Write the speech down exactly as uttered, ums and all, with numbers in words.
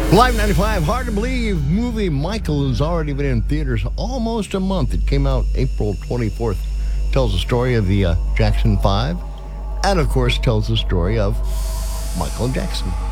Live ninety-five, hard to believe movie Michael has already been in theaters almost a month. It came out April twenty-fourth. Tells the story of the uh, Jackson Five, and of course tells the story of Michael Jackson.